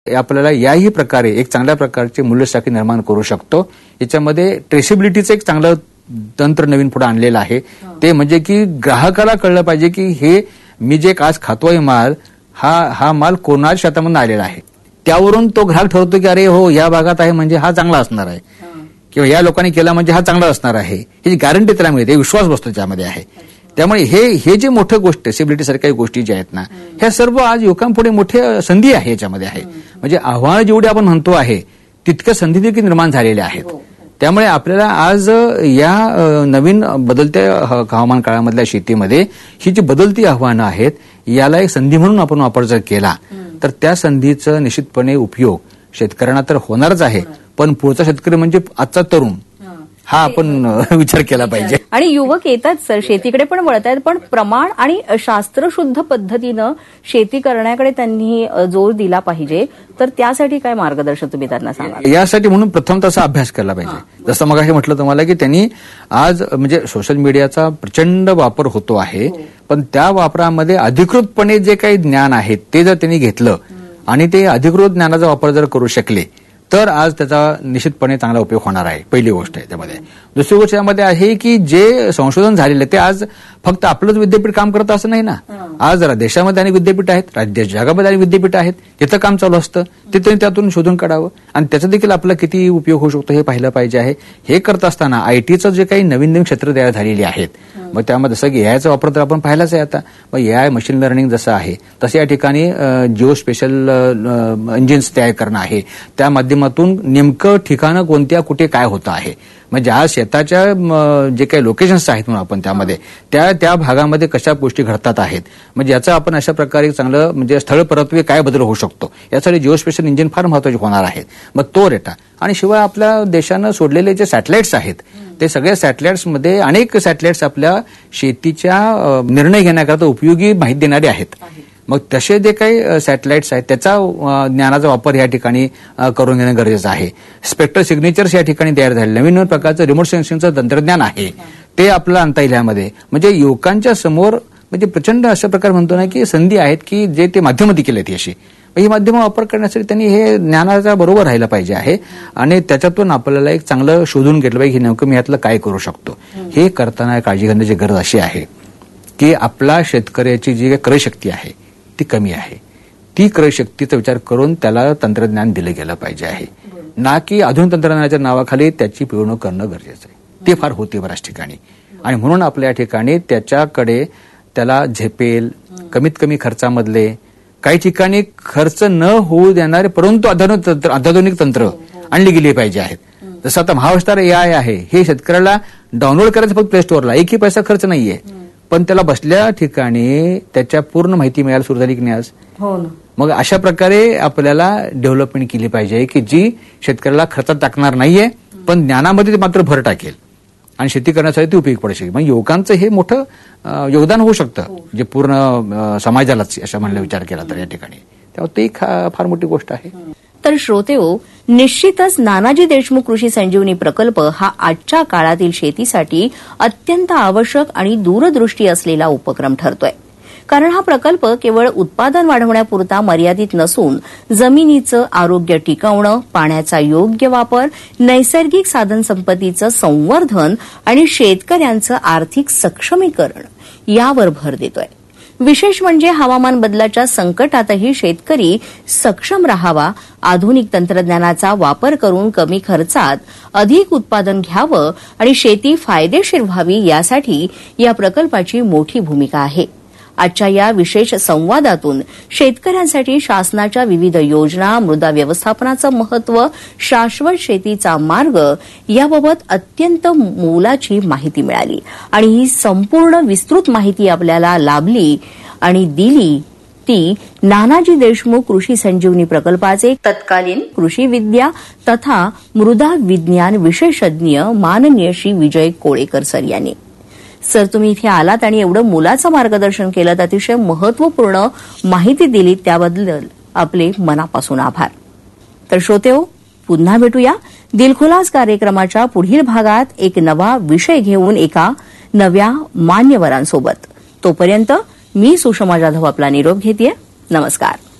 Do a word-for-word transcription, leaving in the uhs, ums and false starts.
आपल्याला याही प्रकारे एक चांगल्या प्रकारची मूल्यसाखळी निर्माण करू शकतो। याच्यामध्ये ट्रेसेबिलिटीचं एक चांगलं तंत्र नवीन पुढे आणलेलं आहे। ते म्हणजे की ग्राहकाला कळलं पाहिजे की हे मी जे आज खातोय माल हा हा माल कोणाच्या शेतामधून आलेला आहे। त्यावरून तो ग्राहक ठरवतो की अरे हो या भागात आहे म्हणजे हा चांगला असणार आहे किंवा या लोकांनी केला म्हणजे हा चांगला असणार आहे, ही गॅरंटी त्याला मिळते, विश्वास बसतो त्यामध्ये आहे। त्यामुळे हे हे जे मोठे गोष्ट ट्रेसेबिलिटी सारख्या गोष्टी ज्या आहेत ना, ह्या सर्व आज युवकांपुढे मोठी संधी आहे याच्यामध्ये आहे। म्हणजे आव्हानं जेवढी आपण म्हणतो आहे तितक्या संधी देखील निर्माण झालेल्या आहेत। त्यामुळे आपल्याला आज या नवीन बदलत्या हवामान काळामधल्या शेतीमध्ये ही जी बदलती आव्हानं आहेत याला एक संधी म्हणून आपण वापर जर केला तर त्या संधीचा निश्चितपणे उपयोग शेतकऱ्यांना तर होणारच आहे, पण पुढचा शेतकरी म्हणजे आजचा तरुण हा आपण विचार केला पाहिजे। आणि युवक येतात सर शेतीकडे पण वळत आहेत, पण प्रमाण आणि शास्त्रशुद्ध पद्धतीनं शेती करण्याकडे त्यांनी जोर दिला पाहिजे। तर त्यासाठी काय मार्गदर्शन तुम्ही त्यांना सांगा? यासाठी म्हणून प्रथम तसा अभ्यास केला पाहिजे। जसं मगाशी म्हटलं तुम्हाला की त्यांनी आज म्हणजे सोशल मीडियाचा प्रचंड वापर होतो आहे, पण त्या वापरामध्ये अधिकृतपणे जे काही ज्ञान आहे ते जर त्यांनी घेतलं आणि ते अधिकृत ज्ञानाचा वापर जर करू शकले तर आज त्याचा निश्चितपणे चांगला उपयोग होणार आहे। पहिली गोष्ट आहे त्यामध्ये। दुसरी गोष्ट यामध्ये आहे की जे संशोधन झालेलं ते आज फक्त आपलंच विद्यापीठ काम करत असं नाही ना, आज जरा देशामध्ये अनेक विद्यापीठ आहेत, राज्य जगामध्ये अनेक विद्यापीठ आहेत, तिथं काम चालू असतं, तिथं त्यातून शोधून काढावं आणि त्याचा देखील आपला किती उपयोग होऊ शकतो हे पाहिलं पाहिजे आहे। हे करत असताना आयटीचं जे काही नवीन नवीन क्षेत्र तयार झालेली आहेत, मग त्यामध्ये जसं की एआयचा वापर तर आपण पाहिलाच आहे आता, मग एआय मशीन लर्निंग जसं आहे तसं या ठिकाणी जिओ स्पेशल इंजिन्स तयार करणं आहे, त्या माध्यमातून नेमकं ठिकाणं कोणत्या कुठे काय होतं आहे, म्हणजे आज शेताच्या जे काही लोकेशन्स आहेत म्हणून आपण त्यामध्ये त्या त्या भागामध्ये कशा गोष्टी घडतात आहेत, म्हणजे याचा आपण अशा प्रकारे चांगलं म्हणजे स्थळ परत्वे काय बदल होऊ शकतो यासाठी जिओ स्पेशल इंजिन फार महत्वाचे होणार आहेत। मग तो डेटा आणि शिवाय आपल्या देशानं सोडलेले जे सॅटेलाइट्स आहेत ते सगळ्या सॅटेलाइट्समध्ये अनेक सॅटेलाइट्स आपल्या शेतीच्या निर्णय घेण्याकरता उपयोगी माहिती देणारे आहेत। मग तसे जे काही सॅटेलाइट्स आहेत त्याचा ज्ञानाचा वापर या ठिकाणी करून घेणं गरजेचं आहे। स्पेक्ट्रल सिग्नेचर्स या ठिकाणी तयार झाले, नवीन नवीन प्रकारचं रिमोट सेन्सिंगचं तंत्रज्ञान आहे ते आपल्याला आणता येईल यामध्ये। म्हणजे युवकांच्या समोर म्हणजे प्रचंड अशा प्रकारे म्हणतो ना की संधी आहेत की जे ते माध्यमाती केली आहेत अशी, ही माध्यमं वापर करण्यासाठी त्यांनी हे ज्ञानाच्या बरोबर राहिलं पाहिजे आहे आणि त्याच्यातून आपल्याला एक चांगलं शोधून घेतलं पाहिजे की नेमकं मी यातलं काय करू शकतो। हे करताना काळजी घेण्याची गरज अशी आहे की आपला शेतकऱ्याची जी क्रयशक्ती आहे ती कमी आहे, ती क्रयशक्तीचा विचार करून त्याला तंत्रज्ञान दिलं गेलं पाहिजे आहे, ना की आधुनिक तंत्रज्ञानाच्या नावाखाली त्याची पिळवणूक करणं गरजेचं आहे। ते फार होते बऱ्याच ठिकाणी आणि म्हणून आपल्या ठिकाणी त्याच्याकडे त्याला झेपेल कमीत कमी खर्चामधले काही ठिकाणी खर्च न होऊ देणारे परंतु अत्याधुनिक तंत्र अत्याधुनिक तंत्र आणली गेली पाहिजे आहेत। जसं आता महाविस्तार एआय आहे, हे शेतकऱ्याला डाउनलोड करायचं फक्त प्ले स्टोअरला, एकही पैसा खर्च नाहीये, पण त्याला बसल्या ठिकाणी त्याच्या पूर्ण माहिती मिळायला सुरू झाली की नाही आज? हो ना। मग अशा प्रकारे आपल्याला डेव्हलपमेंट केली पाहिजे की जी शेतकऱ्याला खर्चात टाकणार नाहीये पण ज्ञानामध्ये मात्र भर टाकेल आणि शेती करण्यासाठी ती उपयोग पडू शकेल। मग युवकांचं हे मोठं योगदान होऊ शकतं जे पूर्ण समाजालाच अशा म्हणलं विचार केला तर या ठिकाणी, त्यामुळे ती फार मोठी गोष्ट आहे। तर श्रोतेहो, निश्चितच नानाजी देशमुख कृषी संजीवनी प्रकल्प हा आजच्या काळातील शेतीसाठी अत्यंत आवश्यक आणि दूरदृष्टी असलेला उपक्रम ठरतोय। कारण हा प्रकल्प केवळ उत्पादन वाढवण्यापुरता मर्यादित नसून जमिनीचं आरोग्य टिकवणं, पाण्याचा योग्य वापर, नैसर्गिक साधनसंपत्तीचं संवर्धन आणि शेतकऱ्यांचं आर्थिक सक्षमीकरण यावर भर देतोय। विशेष म्हणजे हवामान बदलाच्या संकटातही शेतकरी सक्षम राहावा, आधुनिक तंत्रज्ञानाचा वापर करून कमी खर्चात अधिक उत्पादन घ्यावं आणि शेती फायदेशीर व्हावी यासाठी या प्रकल्पाची मोठी भूमिका आहे। आजच्या या विशेष संवादातून शेतकऱ्यांसाठी शासनाच्या विविध योजना, मृदा व्यवस्थापनाचं महत्त्व, शाश्वत शेतीचा मार्ग याबाबत अत्यंत मोलाची माहिती मिळाली आणि ही संपूर्ण विस्तृत माहिती आपल्याला लाभली आणि दिली ती नानाजी देशमुख कृषी संजीवनी प्रकल्पाचे तत्कालीन कृषी विद्या तथा मृदा विज्ञान विशेषज्ञ माननीय श्री विजय कोळेकर सर यांनी। सर, तुम्ही इथे आलात आणि एवढं मोलाचं मार्गदर्शन केलं, अतिशय महत्वपूर्ण माहिती दिली, त्याबद्दल आपले मनापासून आभार। तर श्रोतेहो, पुन्हा भेटूया दिलखुलास कार्यक्रमाच्या पुढील भागात एक नवा विषय घेऊन एका नव्या मान्यवरांसोबत। तोपर्यंत मी सुषमा जाधव आपला निरोप घेतेय। नमस्कार।